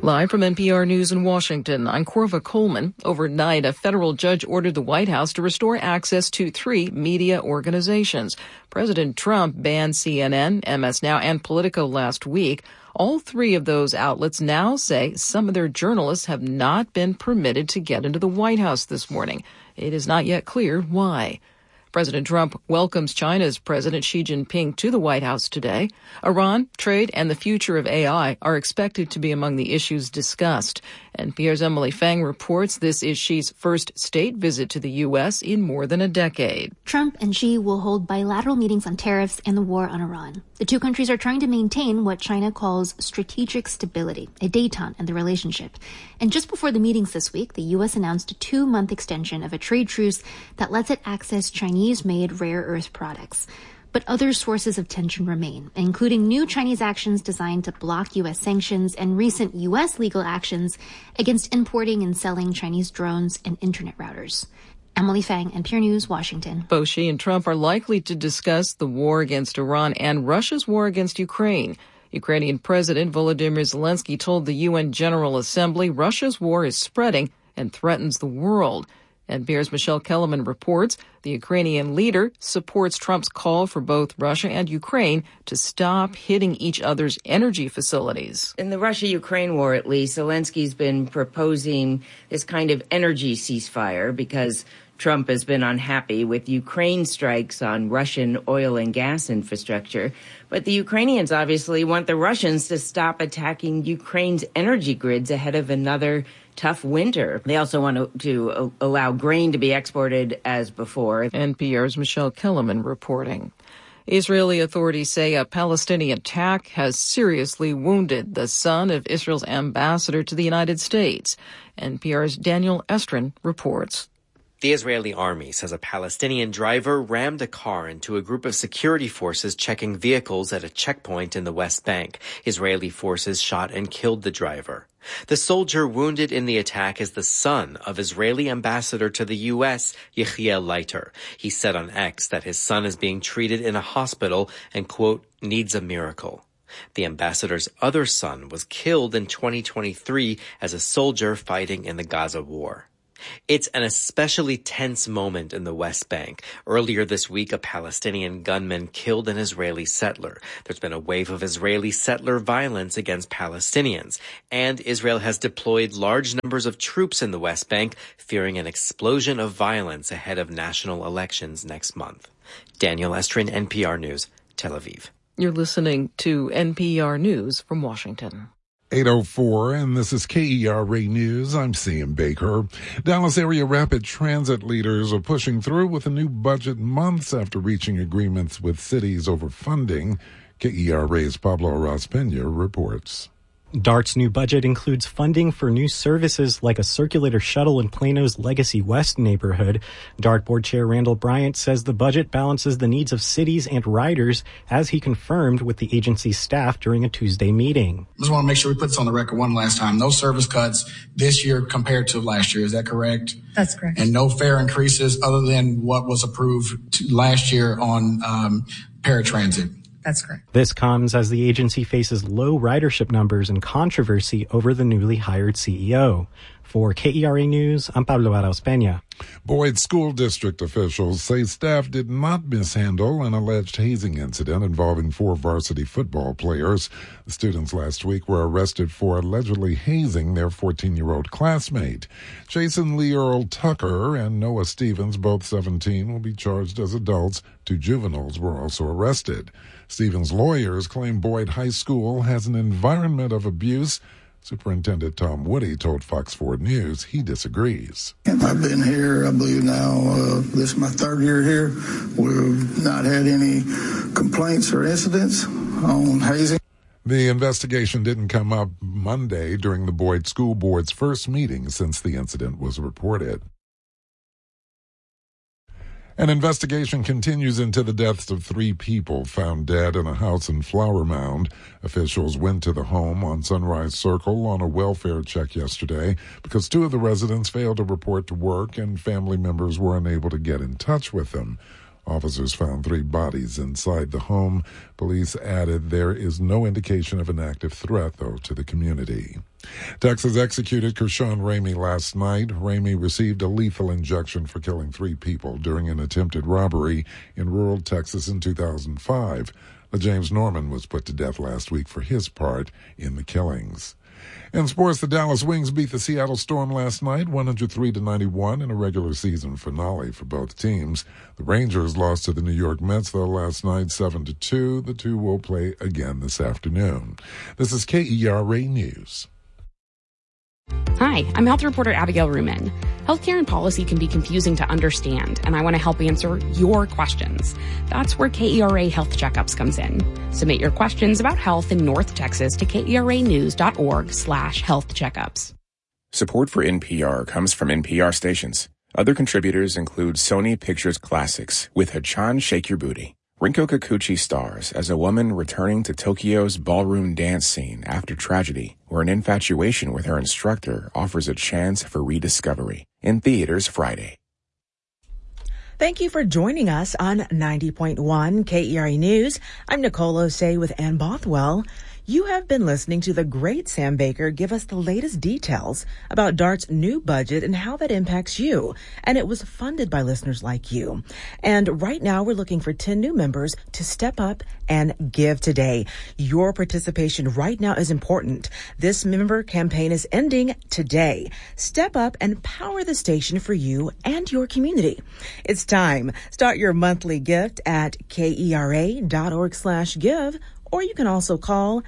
Live from NPR News in Washington, I'm Corva Coleman. Overnight, a federal judge ordered the White House to restore access to 3 media organizations. President Trump banned CNN, MS Now, and Politico last week. All 3 of those outlets now say some of their journalists have not been permitted to get into the White House this morning. It is not yet clear why. President Trump welcomes China's President Xi Jinping to the White House today. Iran, trade, and the future of AI are expected to be among the issues discussed. NPR's Emily Fang reports this is Xi's first state visit to the U.S. in more than a decade. Trump and Xi will hold bilateral meetings on tariffs and the war on Iran. The 2 countries are trying to maintain what China calls strategic stability, a détente in the relationship. And just before the meetings this week, the U.S. announced a 2-month extension of a trade truce that lets it access Chinese-made rare earth products. But other sources of tension remain, including new Chinese actions designed to block U.S. sanctions and recent U.S. legal actions against importing and selling Chinese drones and internet routers. Emily Fang, NPR News, Washington. Both Xi and Trump are likely to discuss the war against Iran and Russia's war against Ukraine. Ukrainian President Volodymyr Zelensky told the UN General Assembly Russia's war is spreading and threatens the world. NPR's Michelle Kellerman reports the Ukrainian leader supports Trump's call for both Russia and Ukraine to stop hitting each other's energy facilities. In the Russia-Ukraine war, at least, Zelensky's been proposing this kind of energy ceasefire because Trump has been unhappy with Ukraine strikes on Russian oil and gas infrastructure. But the Ukrainians obviously want the Russians to stop attacking Ukraine's energy grids ahead of another tough winter. They also want to allow grain to be exported as before. NPR's Michelle Kellerman reporting. Israeli authorities say a Palestinian attack has seriously wounded the son of Israel's ambassador to the United States. NPR's Daniel Estrin reports. The Israeli army says a Palestinian driver rammed a car into a group of security forces checking vehicles at a checkpoint in the West Bank. Israeli forces shot and killed the driver. The soldier wounded in the attack is the son of Israeli ambassador to the U.S., Yechiel Leiter. He said on X that his son is being treated in a hospital and, quote, needs a miracle. The ambassador's other son was killed in 2023 as a soldier fighting in the Gaza war. It's an especially tense moment in the West Bank. Earlier this week, a Palestinian gunman killed an Israeli settler. There's been a wave of Israeli settler violence against Palestinians, and Israel has deployed large numbers of troops in the West Bank, fearing an explosion of violence ahead of national elections next month. Daniel Estrin, NPR News, Tel Aviv. You're listening to NPR News from Washington. 8:04, and this is KERA News. I'm Sam Baker. Dallas area rapid transit leaders are pushing through with a new budget months after reaching agreements with cities over funding. KERA's Pablo Araz-Pena reports. DART's new budget includes funding for new services like a circulator shuttle in Plano's Legacy West neighborhood. DART Board Chair Randall Bryant says the budget balances the needs of cities and riders, as he confirmed with the agency's staff during a Tuesday meeting. I just want to make sure we put this on the record one last time. No service cuts this year compared to last year. Is that correct? That's correct. And no fare increases other than what was approved last year on paratransit. That's correct. This comes as the agency faces low ridership numbers and controversy over the newly hired CEO. For KERA News, I'm Pablo Araz-Pena. Boyd School District officials say staff did not mishandle an alleged hazing incident involving 4 varsity football players. The students last week were arrested for allegedly hazing their 14-year-old classmate. Jason Lee Earl Tucker and Noah Stevens, both 17, will be charged as adults. 2 juveniles were also arrested. Stevens' lawyers claim Boyd High School has an environment of abuse. Superintendent Tom Woody told Fox 4 News he disagrees. I've been here, I believe now, this is my 3rd year here. We've not had any complaints or incidents on hazing. The investigation didn't come up Monday during the Boyd School Board's first meeting since the incident was reported. An investigation continues into the deaths of 3 people found dead in a house in Flower Mound. Officials went to the home on Sunrise Circle on a welfare check yesterday because 2 of the residents failed to report to work and family members were unable to get in touch with them. Officers found 3 bodies inside the home. Police added there is no indication of an active threat, though, to the community. Texas executed Kershawn Ramey last night. Ramey received a lethal injection for killing 3 people during an attempted robbery in rural Texas in 2005. James Norman was put to death last week for his part in the killings. In sports, the Dallas Wings beat the Seattle Storm last night, 103-91, in a regular season finale for both teams. The Rangers lost to the New York Mets, though, last night, 7-2. The two will play again this afternoon. This is KERA News. Hi, I'm health reporter Abigail Ruman. Healthcare and policy can be confusing to understand, and I want to help answer your questions. That's where KERA Health Checkups comes in. Submit your questions about health in North Texas to keranews.org/health checkups. Support for NPR comes from NPR stations. Other contributors include Sony Pictures Classics with Hachan Shake Your Booty. Rinko Kikuchi stars as a woman returning to Tokyo's ballroom dance scene after tragedy, where an infatuation with her instructor offers a chance for rediscovery. In theaters Friday. Thank you for joining us on 90.1 KERA News. I'm Nicole Osei with Ann Bothwell. You have been listening to the great Sam Baker give us the latest details about DART's new budget and how that impacts you. And it was funded by listeners like you. And right now we're looking for 10 new members to step up and give today. Your participation right now is important. This member campaign is ending today. Step up and power the station for you and your community. It's time. Start your monthly gift at kera.org/give, or you can also call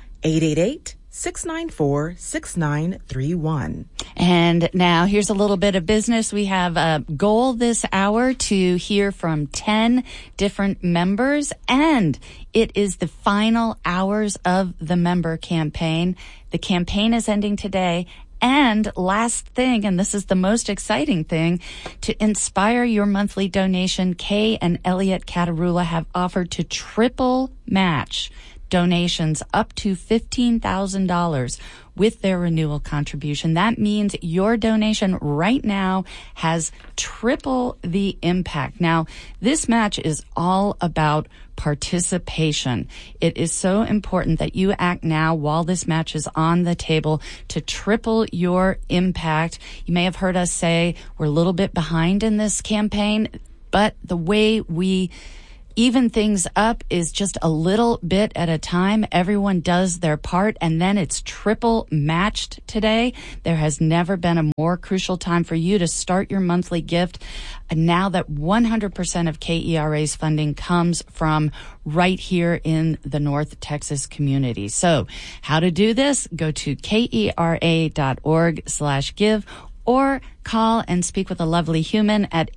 888-694-6931. And now here's a little bit of business. We have a goal this hour to hear from 10 different members, and it is the final hours of the member campaign. The campaign is ending today. And last thing, and this is the most exciting thing, to inspire your monthly donation, Kay and Elliot Catarula have offered to triple match donations up to $15,000 with their renewal contribution. That means your donation right now has triple the impact. Now, this match is all about participation. It is so important that you act now while this match is on the table to triple your impact. You may have heard us say we're a little bit behind in this campaign, but the way we even things up is just a little bit at a time. Everyone does their part, and then it's triple matched today. There has never been a more crucial time for you to start your monthly gift. And now that 100% of KERA's funding comes from right here in the North Texas community. So how to do this? Go to kera.org/give or call and speak with a lovely human at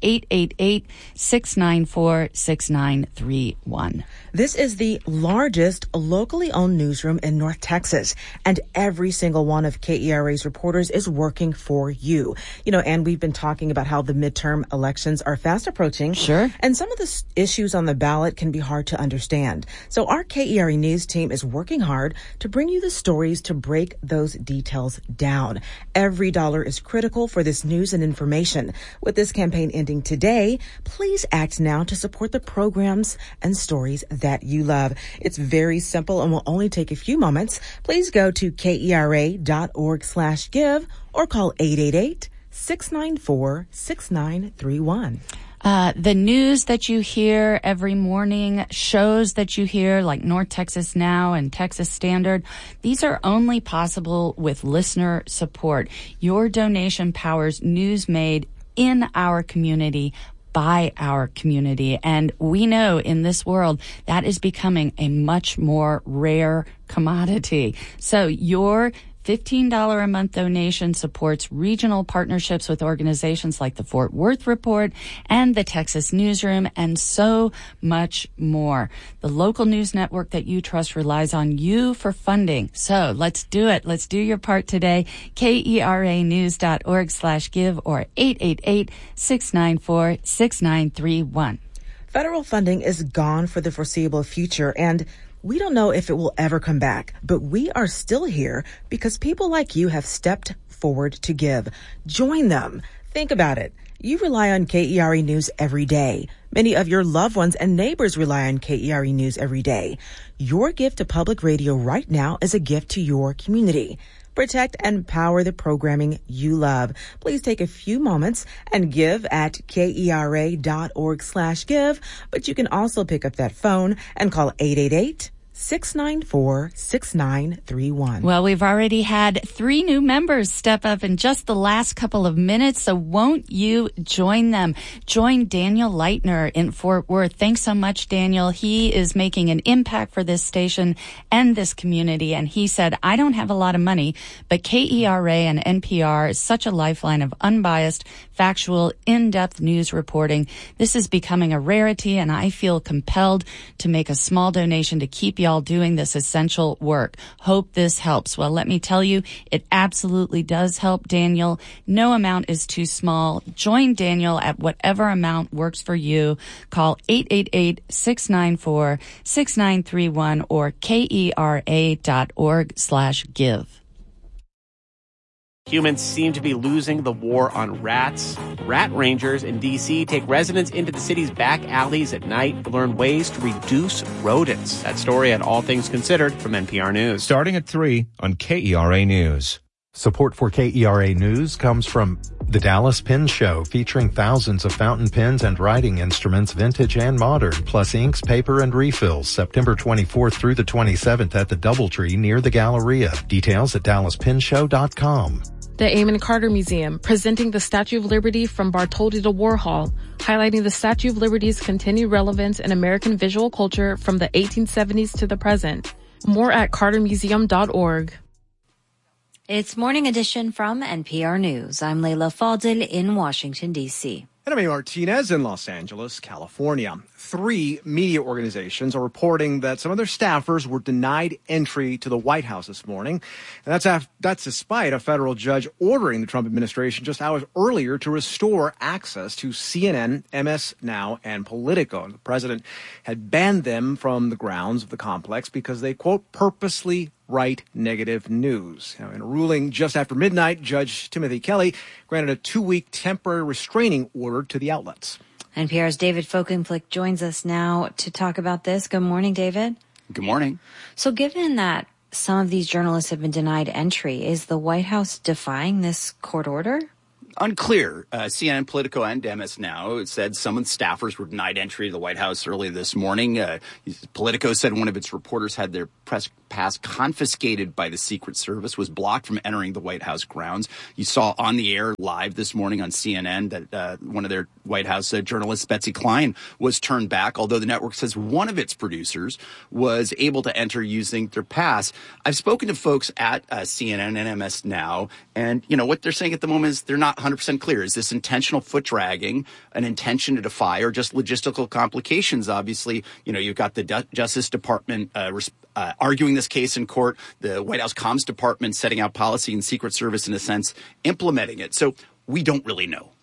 888-694-6931. This is the largest locally owned newsroom in North Texas, and every single one of KERA's reporters is working for you. You know, and we've been talking about how the midterm elections are fast approaching. Sure. And some of the issues on the ballot can be hard to understand. So our KERA News team is working hard to bring you the stories to break those details down. Every dollar is critical for this news and information. With this campaign ending today, please act now to support the programs and stories that you love. It's very simple and will only take a few moments. Please go to kera.org/give or call 888-694-6931. The news that you hear every morning, shows that you hear like North Texas Now and Texas Standard, these are only possible with listener support. Your donation powers news made in our community by our community. And we know in this world that is becoming a much more rare commodity. So your $15 a month donation supports regional partnerships with organizations like the Fort Worth Report and the Texas Newsroom and so much more. The local news network that you trust relies on you for funding. So let's do it. Let's do your part today. KERAnews.org/give or 888-694-6931. Federal funding is gone for the foreseeable future, and we don't know if it will ever come back, but we are still here because people like you have stepped forward to give. Join them. Think about it. You rely on KERA News every day. Many of your loved ones and neighbors rely on KERE News every day. Your gift to public radio right now is a gift to your community. Protect and power the programming you love. Please take a few moments and give at kera.org/give, but you can also pick up that phone and call 888-694-6931. Well, we've already had 3 new members step up in just the last couple of minutes, so won't you join them? Join Daniel Leitner in Fort Worth. Thanks so much, Daniel. He is making an impact for this station and this community, and he said, I don't have a lot of money, but KERA and NPR is such a lifeline of unbiased, factual, in-depth news reporting. This is becoming a rarity, and I feel compelled to make a small donation to keep y'all doing this essential work. Hope this helps. Well, let me tell you, it absolutely does help, Daniel. No amount is too small. Join Daniel at whatever amount works for you. Call 888-694-6931 or kera.org/give. Humans seem to be losing the war on rats. Rat rangers in D.C. take residents into the city's back alleys at night to learn ways to reduce rodents. That story at All Things Considered from NPR News. Starting at 3 on KERA News. Support for KERA News comes from the Dallas Pen Show, featuring thousands of fountain pens and writing instruments, vintage and modern, plus inks, paper, and refills, September 24th through the 27th at the Doubletree near the Galleria. Details at dallaspenshow.com. The Amon Carter Museum, presenting the Statue of Liberty from Bartholdi to Warhol, highlighting the Statue of Liberty's continued relevance in American visual culture from the 1870s to the present. More at cartermuseum.org. It's Morning Edition from NPR News. I'm Leila Fadel in Washington, D.C. And I'm Amy Martinez in Los Angeles, California. 3 media organizations are reporting that some of their staffers were denied entry to the White House this morning. And that's despite a federal judge ordering the Trump administration just hours earlier to restore access to CNN, MS Now, and Politico. The president had banned them from the grounds of the complex because they, quote, purposely write negative news. Now, in a ruling just after midnight, Judge Timothy Kelly granted a 2-week temporary restraining order to the outlets. NPR's David Folkenflik joins us now to talk about this. Good morning, David. Good morning. So given that some of these journalists have been denied entry, is the White House defying this court order? Unclear. CNN, Politico, and MS Now said some of the staffers were denied entry to the White House early this morning. Politico said one of its reporters had their press pass confiscated by the Secret Service, was blocked from entering the White House grounds. You saw on the air live this morning on CNN that one of their White House journalists, Betsy Klein, was turned back, although the network says one of its producers was able to enter using their pass. I've spoken to folks at CNN and MS Now, and what they're saying at the moment is they're not 100% clear. Is this intentional foot dragging, an intention to defy, or just logistical complications? Obviously, you've got the Justice Department arguing this case in court, the White House Comms Department setting out policy, and Secret Service, in a sense, implementing it. So we don't really know.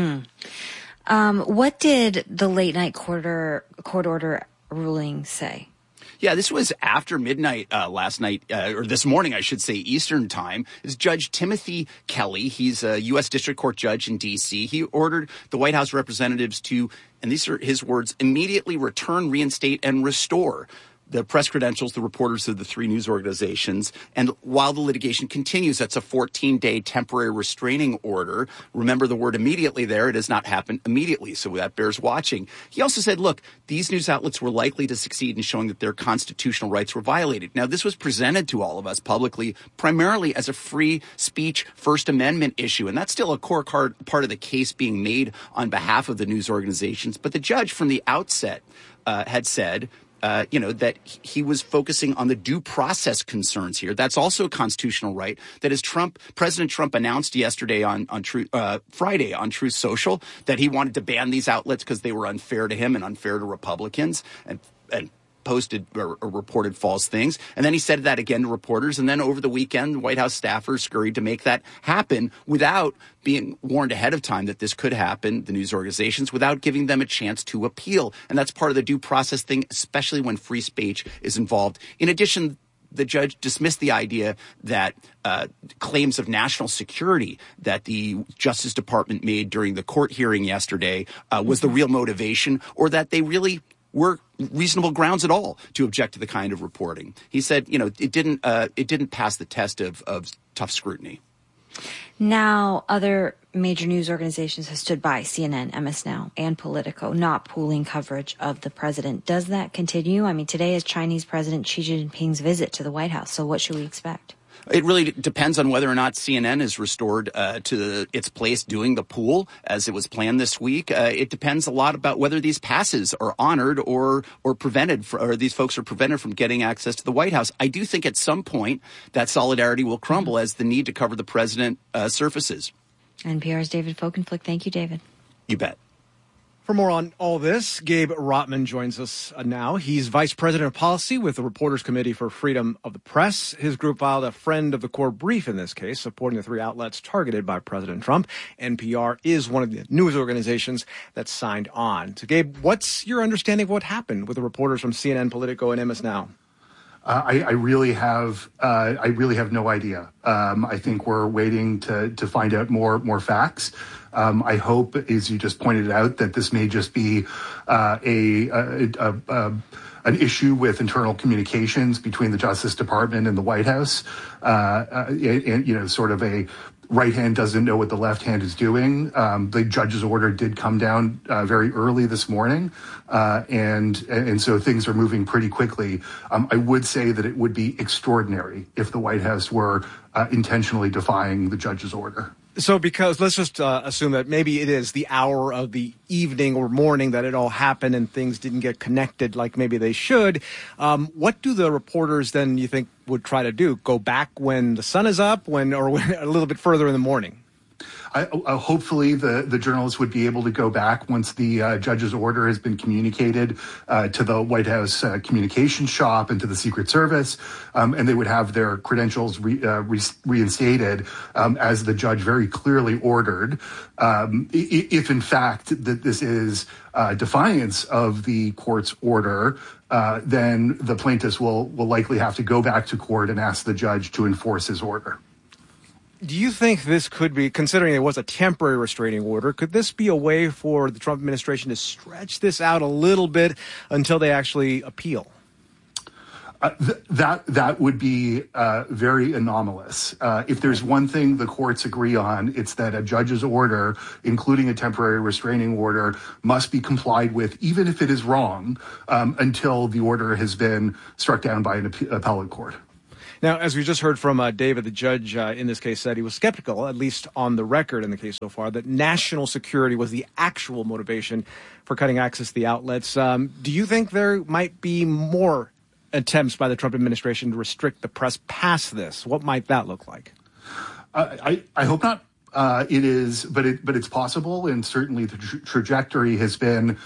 What did the late night court order ruling say? Yeah, this was after midnight last night, or this morning, I should say, Eastern time. It's Judge Timothy Kelly. He's a U.S. District Court judge in D.C. He ordered the White House representatives to, and these are his words, immediately return, reinstate, and restore the press credentials, the reporters of the 3 news organizations. And while the litigation continues, that's a 14-day temporary restraining order. Remember the word immediately there. It has not happened immediately, so that bears watching. He also said, look, these news outlets were likely to succeed in showing that their constitutional rights were violated. Now, this was presented to all of us publicly primarily as a free speech First Amendment issue, and that's still a core part of the case being made on behalf of the news organizations. But the judge from the outset had said that he was focusing on the due process concerns here. That's also a constitutional right. That is, President Trump announced yesterday Friday on Truth Social that he wanted to ban these outlets because they were unfair to him and unfair to Republicans, and posted or reported false things. And then he said that again to reporters. And then over the weekend, White House staffers scurried to make that happen without being warned ahead of time that this could happen, the news organizations, without giving them a chance to appeal. And that's part of the due process thing, especially when free speech is involved. In addition, the judge dismissed the idea that claims of national security that the Justice Department made during the court hearing yesterday was the real motivation, or that they really were reasonable grounds at all to object to the kind of reporting. He said, it didn't pass the test of tough scrutiny. Now, other major news organizations have stood by, CNN, MS Now, and Politico, not pooling coverage of the president. Does that continue? I mean, today is Chinese President Xi Jinping's visit to the White House, so what should we expect? It really depends on whether or not CNN is restored to its place doing the pool as it was planned this week. It depends a lot about whether these passes are honored or prevented, or these folks are prevented from getting access to the White House. I do think at some point that solidarity will crumble as the need to cover the president surfaces. NPR's David Folkenflik. Thank you, David. You bet. For more on all this, Gabe Rotman joins us now. He's Vice President of Policy with the Reporters Committee for Freedom of the Press. His group filed a friend of the court brief in this case, supporting the three outlets targeted by President Trump. NPR is one of the news organizations that signed on. So, Gabe, what's your understanding of what happened with the reporters from CNN, Politico, and MS Now? I really have no idea. I think we're waiting to find out more facts. I hope, as you just pointed out, that this may just be an issue with internal communications between the Justice Department and the White House, and sort of a right hand doesn't know what the left hand is doing. The judge's order did come down very early this morning, and so things are moving pretty quickly. I would say that it would be extraordinary if the White House were intentionally defying the judge's order. So because let's just assume that maybe it is the hour of the evening or morning that it all happened and things didn't get connected like maybe they should. What do the reporters then, you think, would try to do? Go back when the sun is up, or a little bit further in the morning? Hopefully the journalists would be able to go back once the judge's order has been communicated to the White House communications shop and to the Secret Service, and they would have their credentials reinstated as the judge very clearly ordered. If in fact that this is defiance of the court's order, then the plaintiffs will likely have to go back to court and ask the judge to enforce his order. Do you think this could be, considering it was a temporary restraining order, could this be a way for the Trump administration to stretch this out a little bit until they actually appeal? That would be very anomalous. If there's one thing the courts agree on, it's that a judge's order, including a temporary restraining order, must be complied with, even if it is wrong, until the order has been struck down by an appellate court. Now, as we just heard from David, the judge in this case said he was skeptical, at least on the record in the case so far, that national security was the actual motivation for cutting access to the outlets. Do you think there might be more attempts by the Trump administration to restrict the press past this? What might that look like? I hope not. It is, but it's possible, and certainly the trajectory has been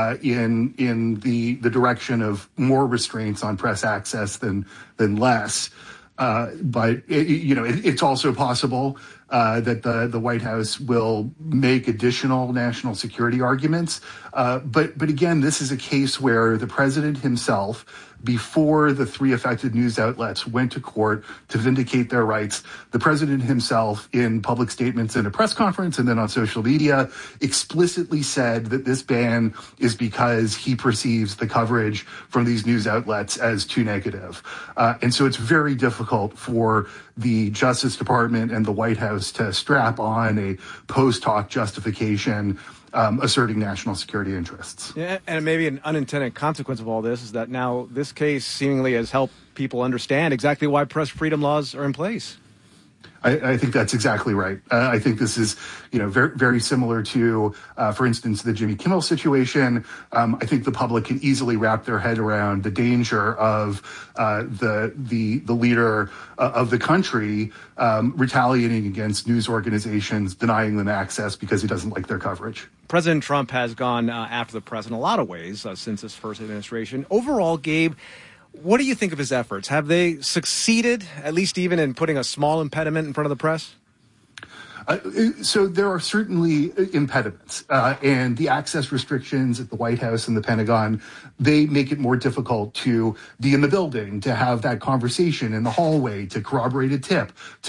in the direction of more restraints on press access than less. But it's also possible that the White House will make additional national security arguments. But again, this is a case where the president himself, before the three affected news outlets went to court to vindicate their rights, the president himself, in public statements in a press conference and then on social media, explicitly said that this ban is because he perceives the coverage from these news outlets as too negative. And so it's very difficult for the Justice Department and the White House to strap on a post hoc justification asserting national security interests. Yeah, and maybe an unintended consequence of all this is that now this case seemingly has helped people understand exactly why press freedom laws are in place. I think that's exactly right. I think this is, very, very similar to, for instance, the Jimmy Kimmel situation. I think the public can easily wrap their head around the danger of the leader of the country retaliating against news organizations, denying them access because he doesn't like their coverage. President Trump has gone after the press in a lot of ways since his first administration. Overall, Gabe, what do you think of his efforts? Have they succeeded, at least even in putting a small impediment in front of the press? So there are certainly impediments, and the access restrictions at the White House and the Pentagon, they make it more difficult to be in the building, to have that conversation in the hallway, to corroborate a tip,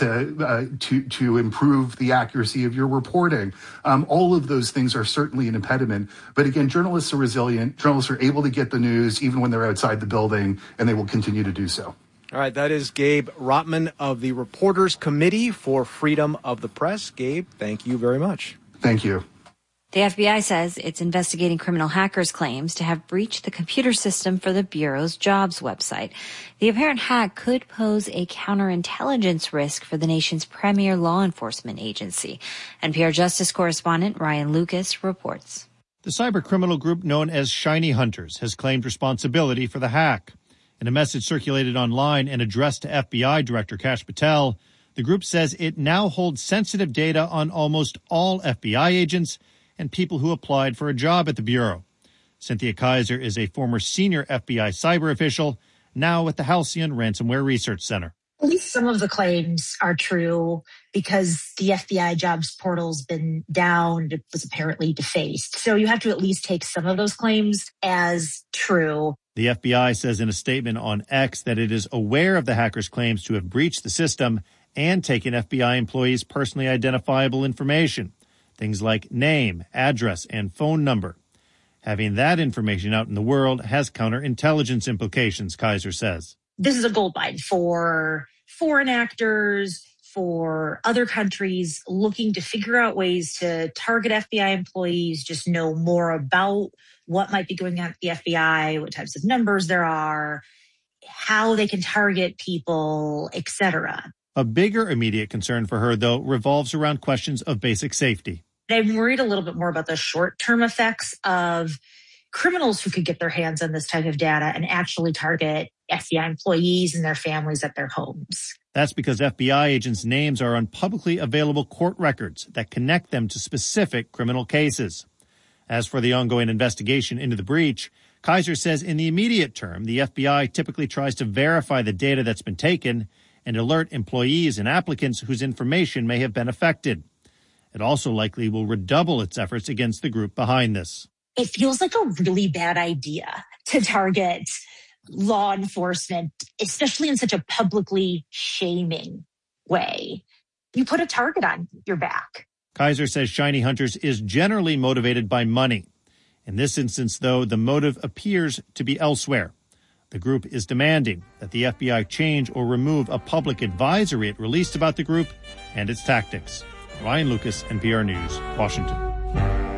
to improve the accuracy of your reporting. All of those things are certainly an impediment. But again, journalists are resilient. Journalists are able to get the news even when they're outside the building, and they will continue to do so. All right, that is Gabe Rotman of the Reporters Committee for Freedom of the Press. Gabe, thank you very much. Thank you. The FBI says it's investigating criminal hackers' claims to have breached the computer system for the Bureau's jobs website. The apparent hack could pose a counterintelligence risk for the nation's premier law enforcement agency. NPR Justice correspondent Ryan Lucas reports. The cybercriminal group known as Shiny Hunters has claimed responsibility for the hack. In a message circulated online and addressed to FBI Director Kash Patel, the group says it now holds sensitive data on almost all FBI agents and people who applied for a job at the Bureau. Cynthia Kaiser is a former senior FBI cyber official, now at the Halcyon Ransomware Research Center. At least some of the claims are true because the FBI jobs portal's been down. It was apparently defaced. So you have to at least take some of those claims as true. The FBI says in a statement on X that it is aware of the hackers' claims to have breached the system and taken FBI employees' personally identifiable information, things like name, address, and phone number. Having that information out in the world has counterintelligence implications, Kaiser says. This is a goldmine for foreign actors, for other countries looking to figure out ways to target FBI employees, just know more about what might be going on at the FBI, what types of numbers there are, how they can target people, etc. A bigger immediate concern for her, though, revolves around questions of basic safety. I'm worried a little bit more about the short-term effects of criminals who could get their hands on this type of data and actually target FBI employees and their families at their homes. That's because FBI agents' names are on publicly available court records that connect them to specific criminal cases. As for the ongoing investigation into the breach, Kaiser says in the immediate term, the FBI typically tries to verify the data that's been taken and alert employees and applicants whose information may have been affected. It also likely will redouble its efforts against the group behind this. It feels like a really bad idea to target law enforcement, especially in such a publicly shaming way. You put a target on your back. Kaiser says Shiny Hunters is generally motivated by money. In this instance, though, the motive appears to be elsewhere. The group is demanding that the FBI change or remove a public advisory it released about the group and its tactics. Ryan Lucas, NPR News, Washington.